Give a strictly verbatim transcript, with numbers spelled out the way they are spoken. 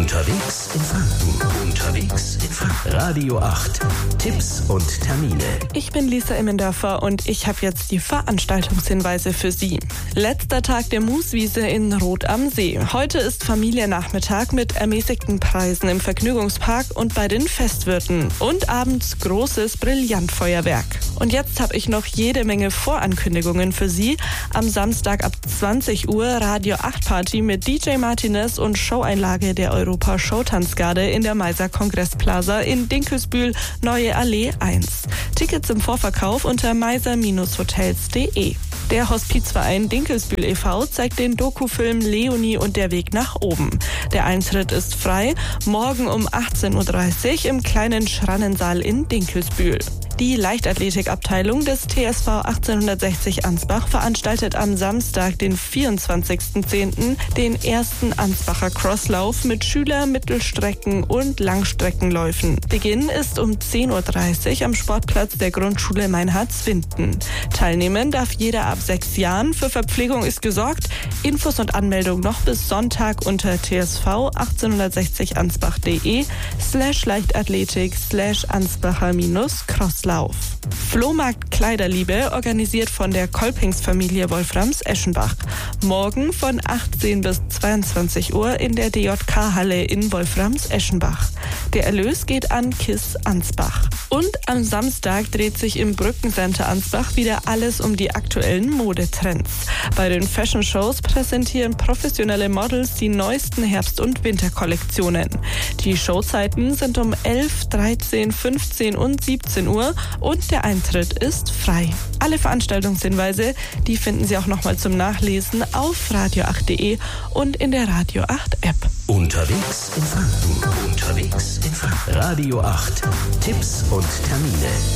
Unterwegs in Franken. Unterwegs in Franken. Radio acht. Tipps und Termine. Ich bin Lisa Immendörfer und ich habe jetzt die Veranstaltungshinweise für Sie. Letzter Tag der Mooswiese in Roth am See. Heute ist Familiennachmittag mit ermäßigten Preisen im Vergnügungspark und bei den Festwirten. Und abends großes Brillantfeuerwerk. Und jetzt habe ich noch jede Menge Vorankündigungen für Sie. Am Samstag ab zwanzig Uhr Radio acht Party mit D J Martinez und Showeinlage der Europa Showtanzgarde in der Meiser Kongressplaza in Dinkelsbühl, Neue Allee eins. Tickets im Vorverkauf unter meiser Bindestrich hotels punkt de. Der Hospizverein Dinkelsbühl e V zeigt den Dokufilm Leonie und der Weg nach oben. Der Eintritt ist frei, morgen um achtzehn Uhr dreißig im kleinen Schrannensaal in Dinkelsbühl. Die Leichtathletikabteilung des T S V achtzehnhundertsechzig Ansbach veranstaltet am Samstag, den vierundzwanzigsten zehnten den ersten Ansbacher Crosslauf mit Schüler-, Mittelstrecken- und Langstreckenläufen. Beginn ist um zehn Uhr dreißig am Sportplatz der Grundschule Meinhard-Zwinden. Teilnehmen darf jeder ab sechs Jahren. Für Verpflegung ist gesorgt. Infos und Anmeldung noch bis Sonntag unter tsv achtzehnhundertsechzig ansbach.de slash Leichtathletik slash Ansbacher minus Crosslauf. Flohmarkt Kleiderliebe, organisiert von der Kolpingsfamilie Wolframs-Eschenbach. Morgen von achtzehn bis zweiundzwanzig Uhr in der D J K-Halle in Wolframs-Eschenbach. Der Erlös geht an KISS Ansbach. Und am Samstag dreht sich im Brückencenter Ansbach wieder alles um die aktuellen Modetrends. Bei den Fashion Shows präsentieren professionelle Models die neuesten Herbst- und Winterkollektionen. Die Showzeiten sind um elf, dreizehn, fünfzehn und siebzehn Uhr und der Eintritt ist frei. Alle Veranstaltungshinweise, die finden Sie auch nochmal zum Nachlesen auf radio acht punkt de und in der Radio acht App. Unterwegs in Franken. Unterwegs in Franken. Radio acht. Tipps und Termine.